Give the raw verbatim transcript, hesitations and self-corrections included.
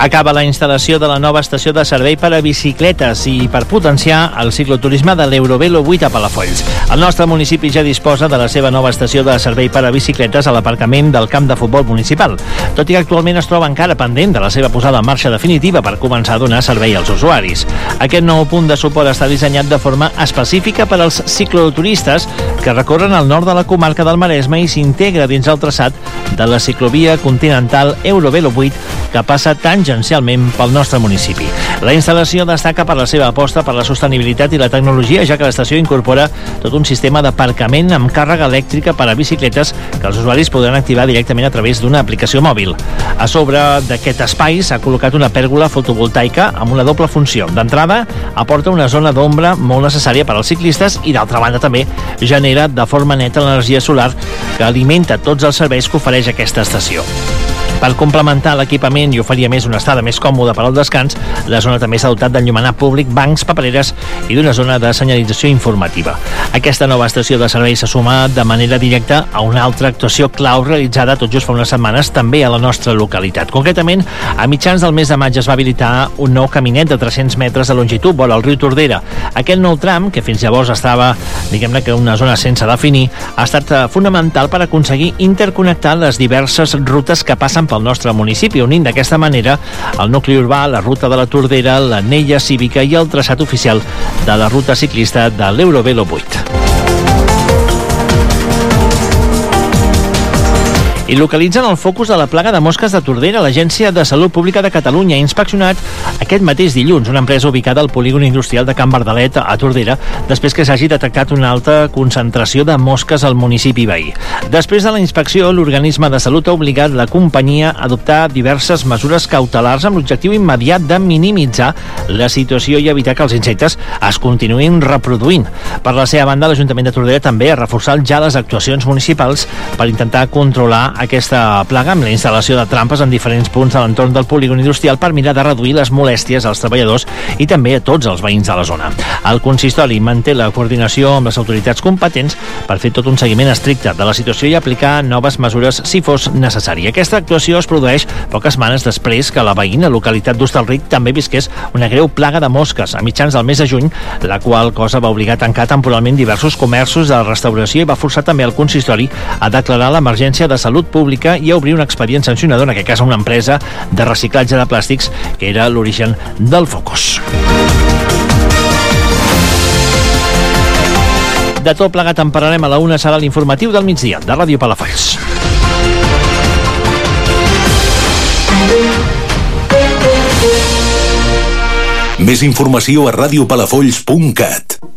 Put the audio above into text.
Acaba la instal·lació de la nova estació de servei per a bicicletes i per potenciar el cicloturisme de l'Eurovelo vuit a Palafolls. El nostre municipi ja disposa de la seva nova estació de servei per a bicicletes a l'aparcament del camp de futbol municipal, tot i que actualment es troba encara pendent de la seva posada en marxa definitiva per començar a donar servei als usuaris. Aquest nou punt de suport està dissenyat de forma específica per als cicloturistes que recorren al nord de la comarca del Maresme i s'integra dins el traçat de la ciclovia continental Eurovelo vuit que passa tangencialment pel nostre municipi. La instal·lació destaca per la seva aposta per la sostenibilitat i la tecnologia, ja que l'estació incorpora tot un sistema d'aparcament amb càrrega elèctrica per a bicicletes que els usuaris podran activar directament a través d'una aplicació mòbil. A sobre d'aquest espai s'ha col·locat una pèrgola fotovoltaica amb una doble funció. D'entrada, aporta una zona d'ombra molt necessària per als ciclistes i, d'altra banda, també genera de forma neta l'energia solar que alimenta tots els serveis que ofereix aquesta estació. Per complementar l'equipament i oferir a més una estada més còmoda per al descans, la zona també s'ha dotat d'enllumenat públic, bancs, papereres i d'una zona de senyalització informativa. Aquesta nova estació de servei s'ha sumat de manera directa a una altra actuació clau realitzada tot just fa unes setmanes també a la nostra localitat. Concretament, a mitjans del mes de maig es va habilitar un nou caminet de tres-cents metres de longitud vora el riu Tordera. Aquest nou tram, que fins llavors estava, diguem-ne que una zona sense definir, ha estat fonamental per aconseguir interconnectar les diverses rutes que passen pel nostre municipi, unint d'aquesta manera el nucli urbà, la ruta de la Tordera, l'anella cívica i el traçat oficial de la ruta ciclista de l'Eurovelo vuit. I localitzen el focus de la plaga de mosques de Tordera. L'Agència de Salut Pública de Catalunya ha inspeccionat aquest mateix dilluns una empresa ubicada al polígon industrial de Can Bardalet a Tordera, després que s'hagi detectat una alta concentració de mosques al municipi veí. Després de la inspecció, l'organisme de salut ha obligat la companyia a adoptar diverses mesures cautelars amb l'objectiu immediat de minimitzar la situació i evitar que els insectes es continuïn reproduint. Per la seva banda, l'Ajuntament de Tordera també ha reforçat ja les actuacions municipals per intentar controlar aquesta plaga amb la instal·lació de trampes en diferents punts de l'entorn del polígon industrial per mirar de reduir les molèsties als treballadors i també a tots els veïns de la zona. El consistori manté la coordinació amb les autoritats competents per fer tot un seguiment estricte de la situació i aplicar noves mesures si fos necessari. Aquesta actuació es produeix poques setmanes després que la veïna localitat d'Hostalric també visqués una greu plaga de mosques a mitjans del mes de juny, la qual cosa va obligar a tancar temporalment diversos comerços de restauració i va forçar també el consistori a declarar l'emergència de salut pública i a obrir un expedient sancionador, en aquest cas a una empresa de reciclatge de plàstics que era l'origen del focus. De tot plegat en parlarem a la una, serà l'informatiu del migdia de Ràdio Palafolls. Més informació a radiopalafolls punt cat.